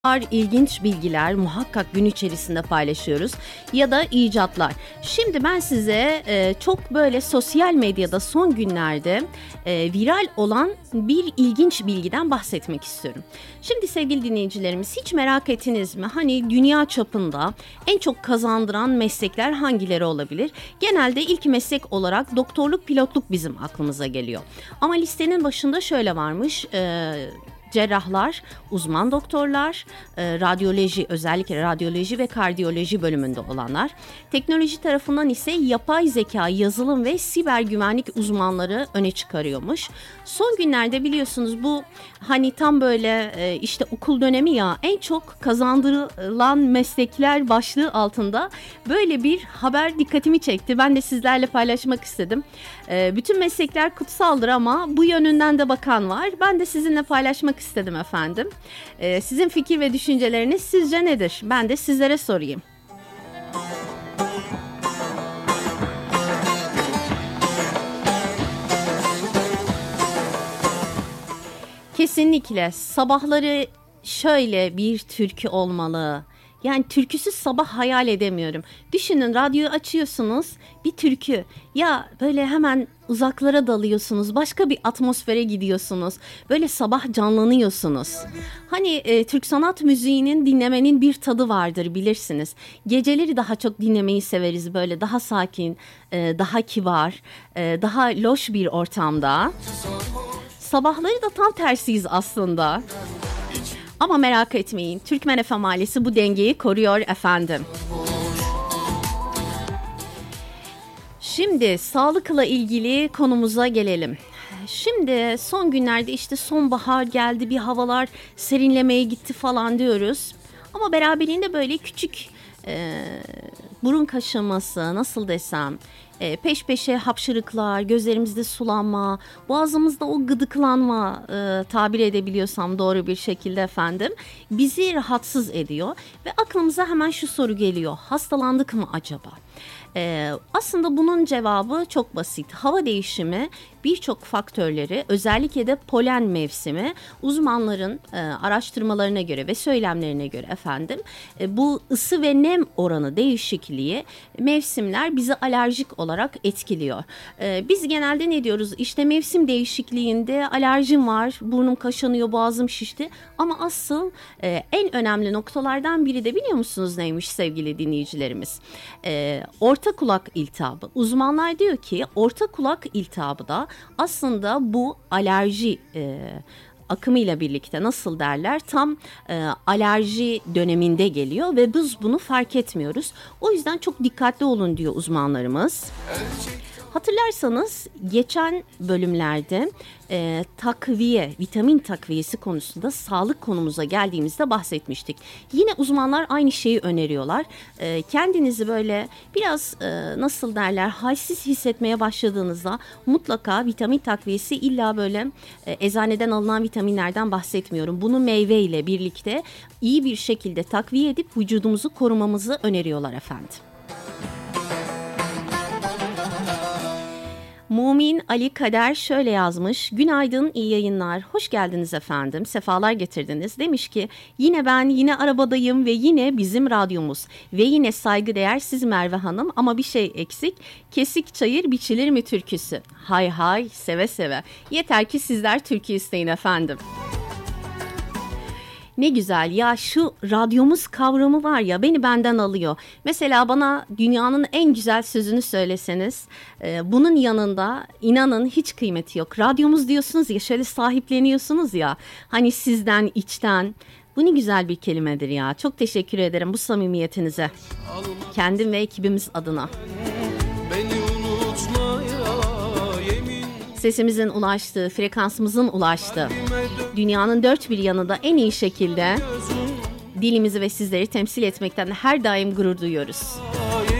İlginç bilgiler muhakkak gün içerisinde paylaşıyoruz ya da icatlar. Şimdi ben size çok böyle sosyal medyada son günlerde viral olan bir ilginç bilgiden bahsetmek istiyorum. Şimdi sevgili dinleyicilerimiz, hiç merak ettiniz mi? Hani dünya çapında en çok kazandıran meslekler hangileri olabilir? Genelde ilk meslek olarak doktorluk, pilotluk bizim aklımıza geliyor. Ama listenin başında şöyle varmış: cerrahlar, uzman doktorlar, radyoloji, özellikle radyoloji ve kardiyoloji bölümünde olanlar. Teknoloji tarafından ise yapay zeka, yazılım ve siber güvenlik uzmanları öne çıkarıyormuş. Son günlerde biliyorsunuz bu hani tam böyle işte okul dönemi ya, en çok kazandırılan meslekler başlığı altında böyle bir haber dikkatimi çekti. Ben de sizlerle paylaşmak istedim. Bütün meslekler kutsaldır ama bu yönünden de bakan var. Ben de sizinle paylaşmak istedim efendim. Sizin fikir ve düşünceleriniz sizce nedir? Ben de sizlere sorayım. Kesinlikle sabahları şöyle bir türkü olmalı. Yani türküsüz sabah hayal edemiyorum. Düşünün, radyoyu açıyorsunuz, bir türkü. Ya böyle hemen uzaklara dalıyorsunuz, başka bir atmosfere gidiyorsunuz. Böyle sabah canlanıyorsunuz. Hani Türk sanat müziğinin dinlemenin bir tadı vardır, bilirsiniz. Geceleri daha çok dinlemeyi severiz, böyle daha sakin, daha kibar, daha loş bir ortamda. Sabahları da tam tersiyiz aslında. Ama merak etmeyin, Türkmen FM ailesi bu dengeyi koruyor efendim. Şimdi sağlıkla ilgili konumuza gelelim. Şimdi son günlerde işte sonbahar geldi, bir havalar serinlemeye gitti falan diyoruz. Ama beraberinde böyle küçük burun kaşıması, nasıl desem, peş peşe hapşırıklar, gözlerimizde sulanma, boğazımızda o gıdıklanma, tabir edebiliyorsam doğru bir şekilde efendim, bizi rahatsız ediyor. Ve aklımıza hemen şu soru geliyor: hastalandık mı acaba? Aslında bunun cevabı çok basit. Hava değişimi birçok faktörleri, özellikle de polen mevsimi, uzmanların araştırmalarına göre ve söylemlerine göre efendim, bu ısı ve nem oranı değişikliği, mevsimler bizi alerjik olarak etkiliyor. Biz genelde ne diyoruz? İşte mevsim değişikliğinde alerjim var, burnum kaşınıyor, boğazım şişti. Ama asıl en önemli noktalardan biri de biliyor musunuz neymiş sevgili dinleyicilerimiz? Orta kulak iltihabı. Uzmanlar diyor ki orta kulak iltihabı da aslında bu alerji akımıyla birlikte, nasıl derler, tam alerji döneminde geliyor ve biz bunu fark etmiyoruz. O yüzden çok dikkatli olun diyor uzmanlarımız. Hatırlarsanız geçen bölümlerde takviye, vitamin takviyesi konusunda sağlık konumuza geldiğimizde bahsetmiştik. Yine uzmanlar aynı şeyi öneriyorlar. Kendinizi böyle biraz nasıl derler, halsiz hissetmeye başladığınızda mutlaka vitamin takviyesi, illa böyle eczaneden alınan vitaminlerden bahsetmiyorum. Bunu meyve ile birlikte iyi bir şekilde takviye edip vücudumuzu korumamızı öneriyorlar efendim. Mumin Ali Kader şöyle yazmış: günaydın, iyi yayınlar, hoş geldiniz efendim, sefalar getirdiniz. Demiş ki yine ben, yine arabadayım ve yine bizim radyomuz ve yine saygıdeğer siz Merve Hanım, ama bir şey eksik, kesik çayır biçilir mi türküsü. Hay hay, seve seve, yeter ki sizler türkü isteyin efendim. Ne güzel ya, şu radyomuz kavramı var ya, beni benden alıyor. Mesela bana dünyanın en güzel sözünü söyleseniz bunun yanında inanın hiç kıymeti yok. Radyomuz diyorsunuz ya, şöyle sahipleniyorsunuz ya, hani sizden, içten. Bu ne güzel bir kelimedir ya. Çok teşekkür ederim bu samimiyetinize, kendim ve ekibimiz adına. Sesimizin ulaştığı, frekansımızın ulaştığı, dünyanın dört bir yanında en iyi şekilde dilimizi ve sizleri temsil etmekten her daim gurur duyuyoruz.